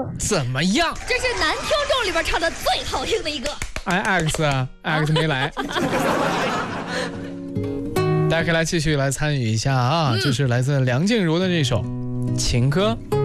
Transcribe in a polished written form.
怎么样？ 这是男听众里边唱的最好听的一个。 哎 ，X 没来。大家可以来继续来参与一下啊，就是来自梁静茹的这首情歌。